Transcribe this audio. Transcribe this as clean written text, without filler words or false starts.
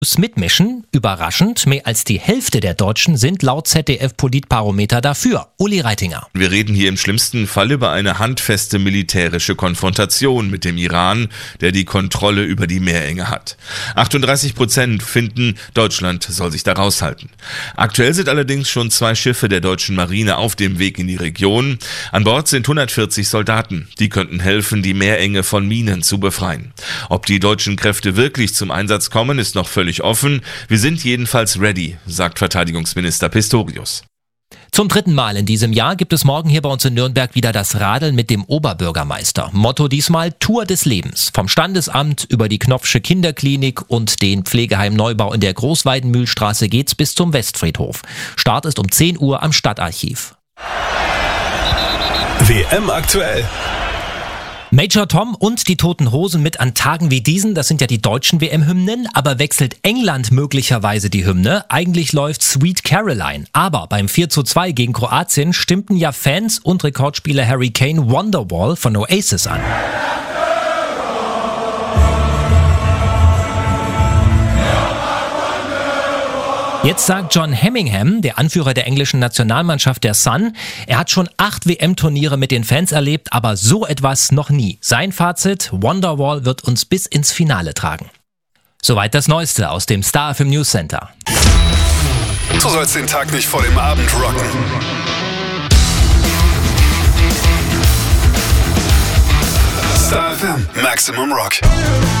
Mitmischen. Überraschend, mehr als die Hälfte der Deutschen sind laut ZDF-Politbarometer dafür. Uli Reitinger. Wir reden hier im schlimmsten Fall über eine handfeste militärische Konfrontation mit dem Iran, der die Kontrolle über die Meerenge hat. 38% finden, Deutschland soll sich da raushalten. Aktuell sind allerdings schon 2 Schiffe der deutschen Marine auf dem Weg in die Region. An Bord sind 140 Soldaten. Die könnten helfen, die Meerenge von Minen zu befreien. Ob die deutschen Kräfte wirklich zum Einsatz kommen, ist noch völlig offen. Wir sind jedenfalls ready, sagt Verteidigungsminister Pistorius. Zum 3. Mal in diesem Jahr gibt es morgen hier bei uns in Nürnberg wieder das Radeln mit dem Oberbürgermeister. Motto diesmal Tour des Lebens. Vom Standesamt über die Knopfsche Kinderklinik und den Pflegeheim Neubau in der Großweidenmühlstraße geht's bis zum Westfriedhof. Start ist um 10 Uhr am Stadtarchiv. WM aktuell. Major Tom und die Toten Hosen mit An Tagen wie diesen, das sind ja die deutschen WM-Hymnen, aber wechselt England möglicherweise die Hymne? Eigentlich läuft Sweet Caroline, aber beim 4:2 gegen Kroatien stimmten ja Fans und Rekordspieler Harry Kane Wonderwall von Oasis an. Jetzt sagt John Hemmingham, der Anführer der englischen Nationalmannschaft der Sun, er hat schon 8 WM-Turniere mit den Fans erlebt, aber so etwas noch nie. Sein Fazit, Wonderwall wird uns bis ins Finale tragen. Soweit das Neueste aus dem Star FM News Center. Du sollst den Tag nicht vor dem Abend rocken. Star FM, Maximum Rock.